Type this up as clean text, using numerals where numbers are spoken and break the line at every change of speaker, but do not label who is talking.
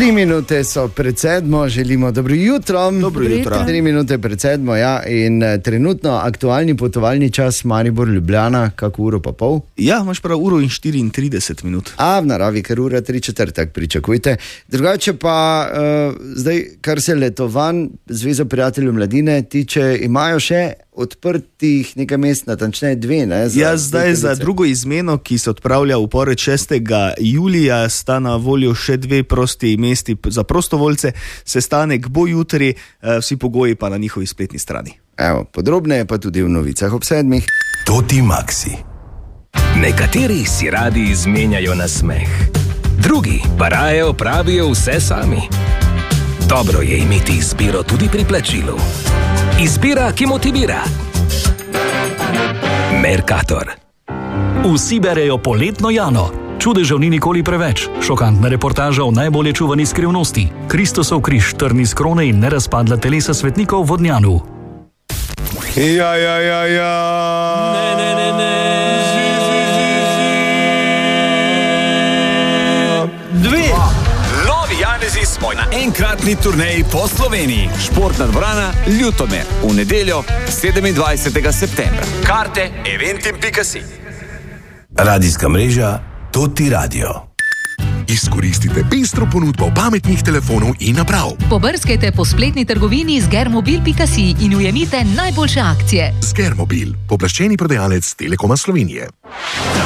3 minute so pred 7, želimo dobro jutro.
Dobro jutro.
3 minute pred 7, ja, in trenutno aktualni potovalni čas Maribor-Ljubljana, kako uro pa pol?
Ja, imaš prav 1:34 minut.
A v naravi, ker ura 3/4 pričakujte. Drugače pa, zdaj, kar se letovanj Zveza prijateljev mladine tiče, imajo še odprtih nekaj mest, natančneje 2, ne?
Ja, zdaj za drugo izmeno, ki se odpravlja v pored 6. julija, sta na voljo še 2 prosti mesti za prostovoljce. Sestanek bo jutri, vsi pogoji pa na njihovi spletni strani.
Evo, podrobneje pa tudi v novicah ob 7.
Toti Maxi.
Nekateri si radi izmenjajo na smeh, drugi pa raje opravijo vse sami. Dobro je imeti izbiro tudi pri plačilu. Izbira, ki motivira. Mercator.
Vsi berejo Poletno Jano. Čudežev ni nikoli preveč. Šokantna reportaža o najbolje čuvani skrivnosti. Kristusov križ, trn iz krone in nerazpadla telesa svetnikov v Vodnjanu.
Ja.
Novi Janezi smo na enkratni turneji po Sloveniji. Športna dvorana Ljutomer v nedeljo 27. septembra. Karte eventim.si.
Radijska mreža Toti Radio.
Izkoristite pestro ponudbo pametnih telefonov in naprav.
Pobrskajte po spletni trgovini zgermobil.si in ujemite najboljše akcije.
Zgermobil, pooblaščeni prodajalec Telekoma Slovenije.